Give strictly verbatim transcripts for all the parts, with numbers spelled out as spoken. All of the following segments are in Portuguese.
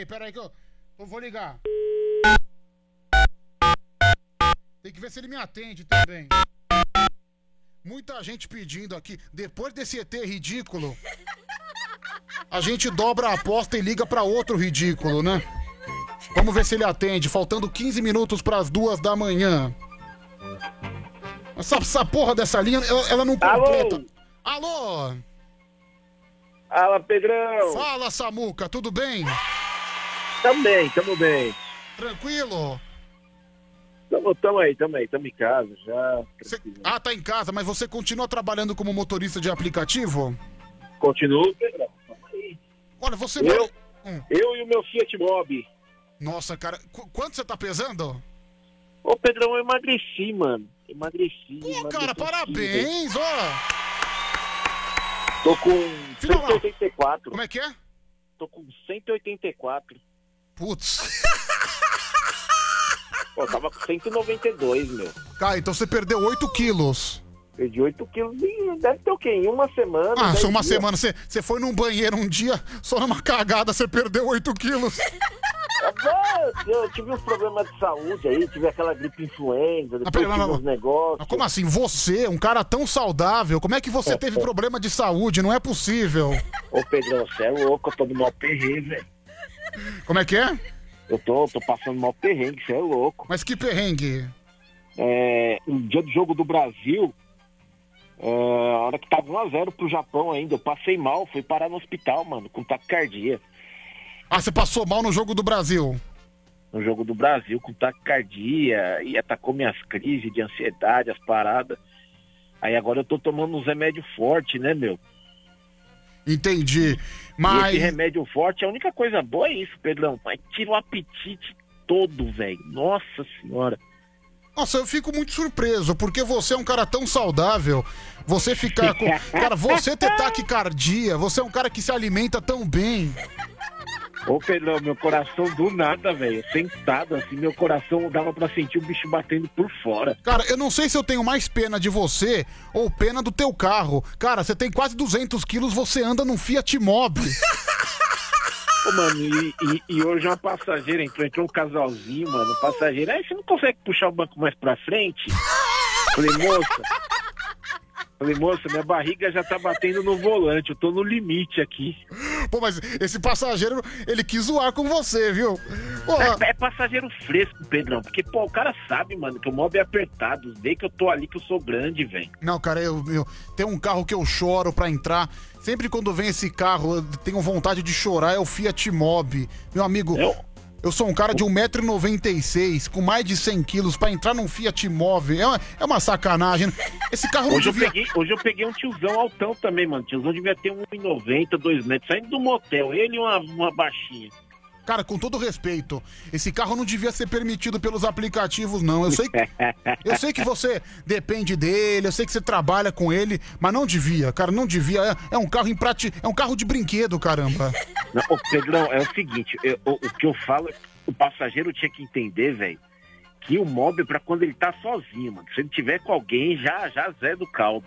Peraí, peraí que eu, eu vou ligar. Tem que ver se ele me atende também. Muita gente pedindo aqui. Depois desse E T ridículo, a gente dobra a aposta e liga pra outro ridículo, né? Vamos ver se ele atende. Faltando quinze minutos pras duas da manhã. Essa, essa porra dessa linha, ela, ela não completa. Alô? Alô? Fala, Pedrão. Fala, Samuca, tudo bem? Tamo bem, tamo bem. Tranquilo? Tamo, tamo aí, tamo aí, tamo em casa já. Cê... Ah, tá em casa, mas você continua trabalhando como motorista de aplicativo? Continuo, Pedrão. Tamo aí. Olha, você... Eu, hum. eu e o meu Fiat Mobi. Nossa, cara, qu- quanto você tá pesando? Ô, Pedrão, eu emagreci, mano. Emagreci. Pô, emagreci cara, parabéns, ó. Tô com Filha cento e oitenta e quatro. Como é que é? Tô com cento e oitenta e quatro. Putz. Pô, tava com cento e noventa e dois, meu. Cara, então você perdeu oito quilos. Perdi oito quilos e deve ter o quê? Em uma semana. Ah, só uma dias. semana. Você, você foi num banheiro um dia, só numa cagada você perdeu oito quilos. Eu tive uns problemas de saúde aí, tive aquela gripe influenza, depois pera, tive mas- uns negócios. Mas como assim? Você, um cara tão saudável, como é que você teve problema de saúde? Não é possível. Ô, Pedrão, você é louco, eu tô no maior perrengue, velho. Como é que é? Eu tô, tô passando mal perrengue, você é louco. Mas que perrengue? É, no dia do jogo do Brasil, é, a hora que tava um a zero pro Japão ainda, eu passei mal, fui parar no hospital, mano, com taquicardia. Ah, você passou mal no jogo do Brasil. No jogo do Brasil, com taquicardia, e atacou minhas crises de ansiedade, as paradas. Aí agora eu tô tomando uns remédios fortes, né, meu? Entendi. E Mas. esse remédio forte, a única coisa boa é isso, Pedrão. Mas tira o apetite todo, velho. Nossa senhora. Nossa, eu fico muito surpreso, porque você é um cara tão saudável. Você ficar com. Cara, você ter taquicardia, você é um cara que se alimenta tão bem. Ô, Pedrão, meu coração do nada, velho. Sentado assim, meu coração dava pra sentir o bicho batendo por fora. Cara, eu não sei se eu tenho mais pena de você ou pena do teu carro. Cara, você tem quase duzentos quilos, você anda num Fiat Mobi. Ô, mano, e, e, e hoje uma passageira entrou, entrou um casalzinho, mano, passageira. Aí você não consegue puxar o banco mais pra frente? Falei, moça. Falei, moça, minha barriga já tá batendo no volante, eu tô no limite aqui. Pô, mas esse passageiro, ele quis zoar com você, viu? Porra. É, é passageiro fresco, Pedrão, porque, pô, o cara sabe, mano, que o mob é apertado, vê que eu tô ali, que eu sou grande, velho. Não, cara, eu, eu tem um carro que eu choro pra entrar. Sempre quando vem esse carro, eu tenho vontade de chorar, é o Fiat Mobi. Meu amigo, Eu... eu sou um cara de um metro e noventa e seis, com mais de cem quilos, pra entrar num Fiat Mobi. É uma, é uma sacanagem. Esse carro não Hoje eu, devia... peguei, hoje eu peguei um tiozão altão também, mano. Tiozão devia ter um e noventa, dois metros, saindo do motel. Ele e uma, uma baixinha. Cara, com todo respeito, esse carro não devia ser permitido pelos aplicativos, não. Eu sei, eu sei que você depende dele, eu sei que você trabalha com ele, mas não devia, cara, não devia. É, é um carro imprati... é um carro de brinquedo, caramba. Não, ô, Pedrão, é o seguinte, eu- o, o que eu falo é que o passageiro tinha que entender, velho, que o mob é pra quando ele tá sozinho, mano. Se ele tiver com alguém, já, já zé do caldo.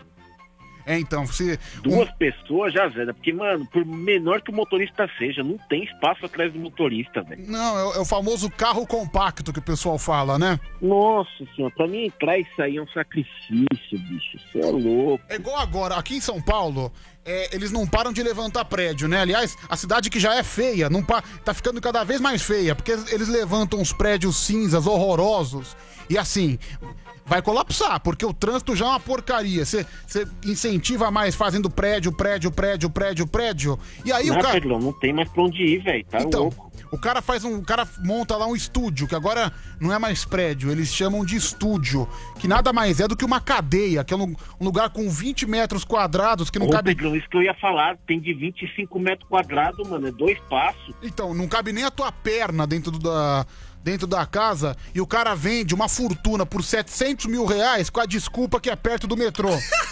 É, então, se... Duas pessoas já zé, porque, mano, por menor que o motorista seja, não tem espaço atrás do motorista, velho. Não, é, o- é o famoso carro compacto que o pessoal fala, né? Nossa senhora, pra mim entrar isso aí é um sacrifício, bicho. Você é louco. É igual agora, aqui em São Paulo, é, eles não param de levantar prédio, né? Aliás, a cidade que já é feia, não pa... tá ficando cada vez mais feia, porque eles levantam uns prédios cinzas, horrorosos, e assim, vai colapsar, porque o trânsito já é uma porcaria. Você incentiva mais fazendo prédio, prédio, prédio, prédio, prédio, e aí Não, o cara... Pedrão, não tem mais pra onde ir, velho. Tá Então, louco. o cara faz um. O cara monta lá um estúdio, que agora não é mais prédio, eles chamam de estúdio, que nada mais é do que uma cadeia, que é um, um lugar com vinte metros quadrados que não Ô, cabe. Pedrão, isso que eu ia falar, tem de vinte e cinco metros quadrados, mano, é dois passos. Então, não cabe nem a tua perna dentro do- da. Dentro da casa, e o cara vende uma fortuna por setecentos mil reais com a desculpa que é perto do metrô.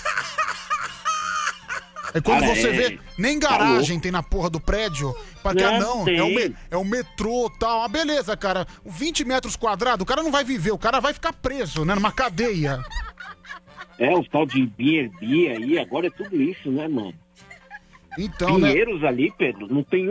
É quando Cara, você é- vê, nem tá garagem louco. tem na porra do prédio. Pra que, Não, ah, não, tem. é o, me- é o metrô e tal. Ah, beleza, cara. vinte metros quadrados, o cara não vai viver, o cara vai ficar preso, né? Numa cadeia. É, os tal de B and B aí, agora é tudo isso, né, mano? Então, né? Pinheiros ali, Pedro, não tem